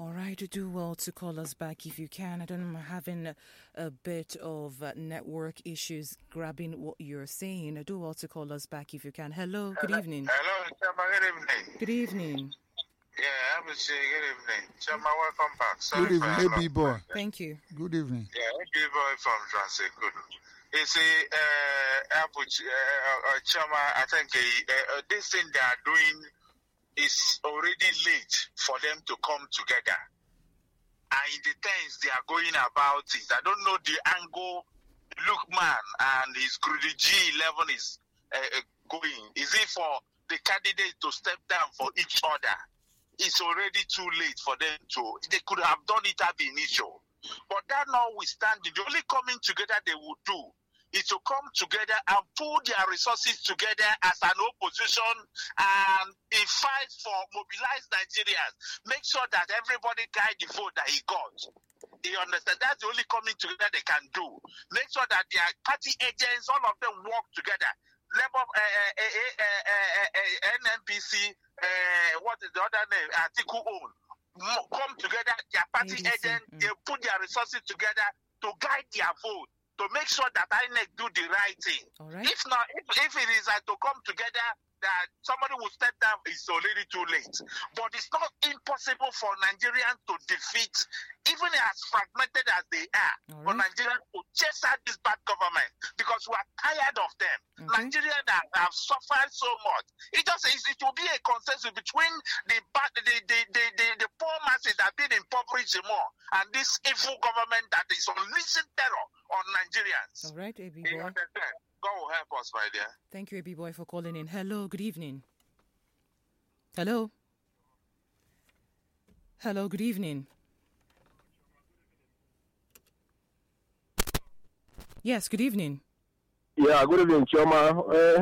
All right, do well to call us back if you can. I don't know, I'm having a bit of network issues grabbing what you're saying. Do well to call us back if you can. Hello, good evening. Hello, Chama, good evening. Good evening. Yeah, I'm saying good evening. Chama, welcome back. Sorry good evening, AB boy. Thank you. Good evening. Yeah, AB boy from Transit. Good. It's Chama, I think this thing they are doing is already late for them to come together. And in the things they are going about it, I don't know the angle Lookman and his Grudy G11 is going. Is it for the candidate to step down for each other? It's already too late for them to. They could have done it ab initio. But that notwithstanding, the only coming together they would do is to come together and pull their resources together as an opposition and in fight for mobilized Nigerians. Make sure that everybody guide the vote that he got. You understand? That's the only coming together they can do. Make sure that their party agents, all of them work together. Labour, NNPC, what is the other name? Article own. Come together, their party agents, they put their resources together to guide their vote. To make sure that INEC do the right thing. Right. If not, if it is to come together, that somebody will step down, it's already too late. But it's not impossible for Nigerians to defeat, even as fragmented as they are, for Nigerians to chase out this bad government because we are tired of them. Okay. Nigerians have suffered so much. It will be a consensus between the poor masses that have been impoverished more and this evil government that is unleashing terror on Nigerians. All right, AB You boy. understand? God will help us, my dear. Thank you, AB boy, for calling in. Hello, good evening. Hello. Hello, good evening. Yes, good evening. Yeah, good evening, Choma.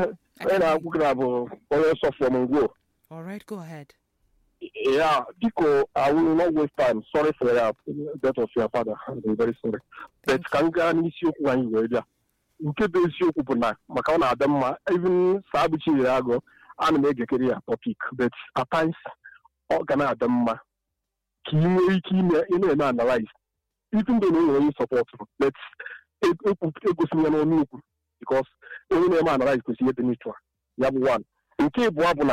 All right, go ahead. Yeah, Diko, I will not waste time. Sorry for the death of your father. I'm very sorry. But Kanga Nisio Wanga, Ukepe Siokupuna, Makana Adama, even Sabuchi Yago, and make a career topic. But at times, Organa Adama, Kimi, analyze. Even though no one support, let's because only man analyze to see it in it. You have one. In Cape Wabuna.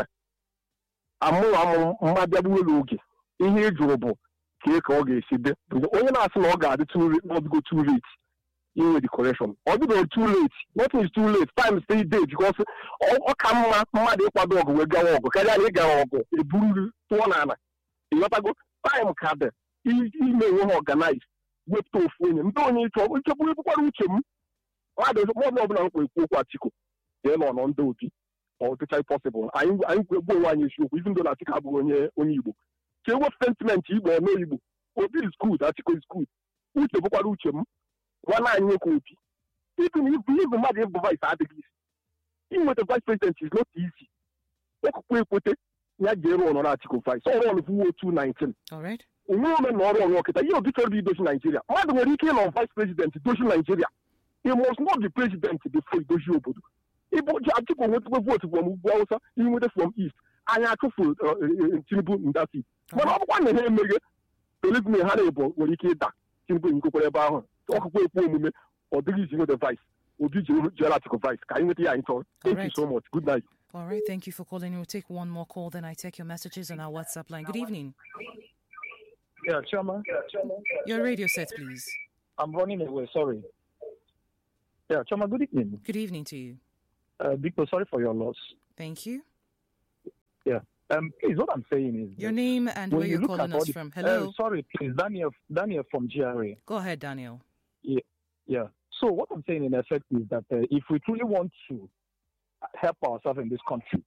Madabulogi, in here, Jobo, Kake, only asking Oga not go too late in the correction. Or go too late, nothing is too late. Time stay day because all come mad Ecuador will go, Kaya, a buru to one. You got to go time card. He may organize with two winning. Don't need to which him. Why does one of them go Quatico? Then on duty. Or to try possible. I'm going one issue, even though I think I'm going on you. So what sentiment you will know you? Oh, this is good, article is good. Which the book one eye new copy. Even if you even have vice articles. Even with the vice president is not easy. What put it? Not zero on article 5. So on 219. All right. No man or on rocket. You different leaders in Nigeria. Why do we kill on vice president to Nigeria? He must not be president before he goes you. Article with vote from Wausa, even with from East. I have to full Tinubu in that seat. But I want to hear me. Believe me, Hannibal, when he came back, Tinubu in Kokoba, talk away for or the reason of the vice, or did you article vice? Can you Thank you so much. Good night. All right, thank you for calling. We'll take one more call, then I take your messages on our WhatsApp line. Good evening. Yeah, Chama. Your radio set, please. I'm running away, sorry. Yeah, Chama, good evening. Good evening to you. Because sorry for your loss. Thank you. Yeah. Please, what I'm saying is your name and where you're calling us from. Hello. Sorry, please, Daniel from GRA. Go ahead, Daniel. Yeah. So what I'm saying in effect is that if we truly want to help ourselves in this country,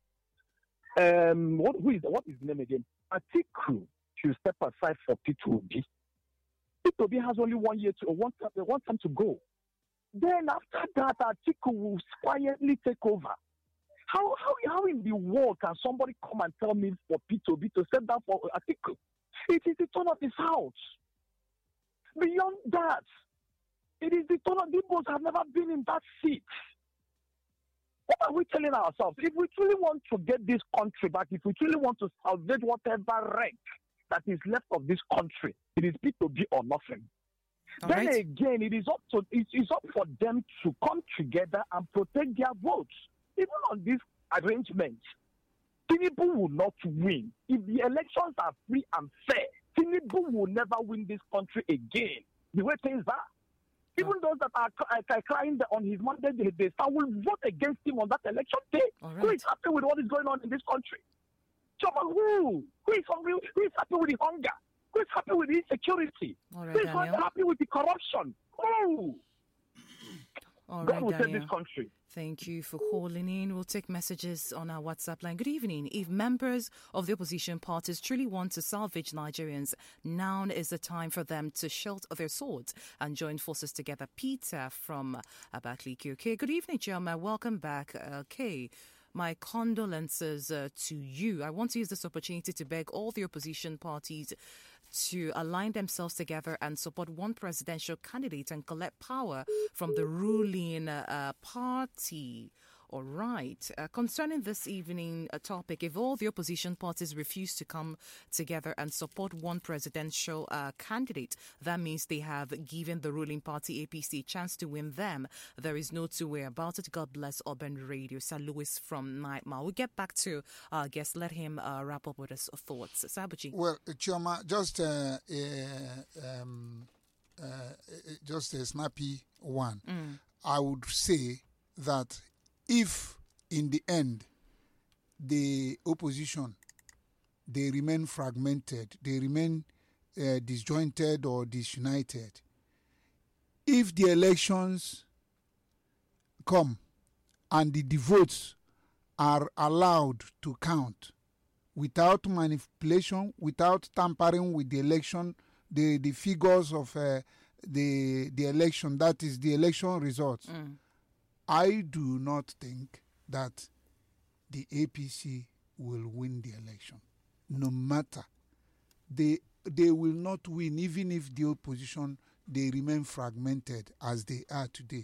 what is the name again? Atiku should step aside for P2B. P2B has only 1 year to one time to go. Then after that, Atiku will quietly take over. How in the world can somebody come and tell me for P2B to step down for Atiku? It is the turn of his house. Beyond that, it is the turn of the Igbos have never been in that seat. What are we telling ourselves? If we truly want to get this country back, if we truly want to salvage whatever wreck that is left of this country, it is P2B or nothing. All Then right. again, it's up for them to come together and protect their votes. Even on this arrangement, Tinubu will not win. If the elections are free and fair, Tinubu will never win this country again. The way things are. Even those that are crying on his Monday, they will vote against him on that election day. All Who right. is happy with what is going on in this country? Who is hungry? Who is happy with the hunger? Who is happy with the insecurity? All right, Who is not Daniel. happy with the corruption? Who? All God right, will save Daniel. this country. Thank you for calling in. We'll take messages on our WhatsApp line. Good evening. If members of the opposition parties truly want to salvage Nigerians, now is the time for them to sheath their swords and join forces together. Peter from Abakaliki. Okay, good evening, Choma. Welcome back. Okay. My condolences to you. I want to use this opportunity to beg all the opposition parties to align themselves together and support one presidential candidate and collect power from the ruling party. All right. Concerning this evening topic, if all the opposition parties refuse to come together and support one presidential candidate, that means they have given the ruling party APC a chance to win them. There is no two way about it. God bless Urban Radio. Sir Lewis from Nightmare. We'll get back to our guest. Let him wrap up with his thoughts. Sabuchi. Well, Chioma, just a snappy one. I would say that if in the end the opposition, they remain fragmented, they remain disjointed or disunited, if the elections come and the votes are allowed to count without manipulation, without tampering with the election, the figures of the election, that is the election results, I do not think that the APC will win the election. No matter. They will not win, even if the opposition, they remain fragmented as they are today.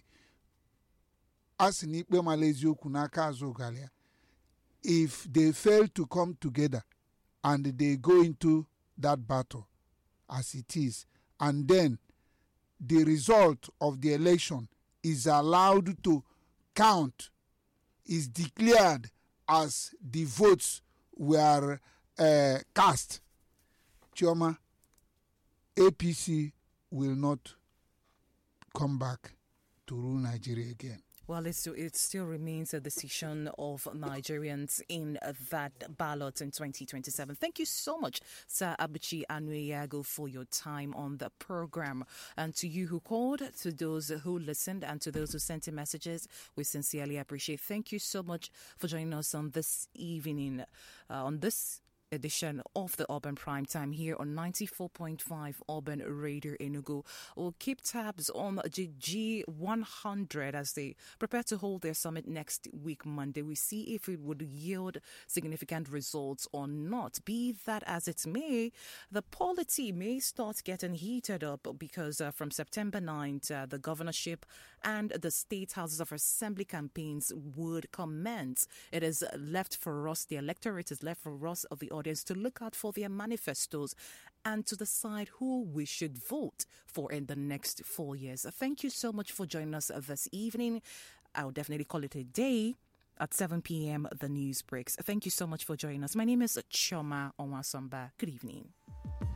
If they fail to come together and they go into that battle as it is, and then the result of the election is allowed to count, is declared as the votes were cast, Chioma, APC will not come back to rule Nigeria again. Well, it still remains a decision of Nigerians in that ballot in 2027. Thank you so much, Sir Abuchi Anuyago, for your time on the program. And to you who called, to those who listened, and to those who sent in messages, we sincerely appreciate. Thank you so much for joining us on this evening, on this edition of the Urban Prime Time here on 94.5 Urban Radio Enugu. We'll keep tabs on the G100 as they prepare to hold their summit next week, Monday. We see if it would yield significant results or not. Be that as it may, the polity may start getting heated up because from September 9th, the governorship and the state houses of assembly campaigns would commence. It is left for us, the electorate is left for us of the audience to look out for their manifestos and to decide who we should vote for in the next 4 years. Thank you so much for joining us this evening. I'll definitely call it a day. At 7 p.m., the news breaks. Thank you so much for joining us. My name is Choma Onwasomba. Good evening.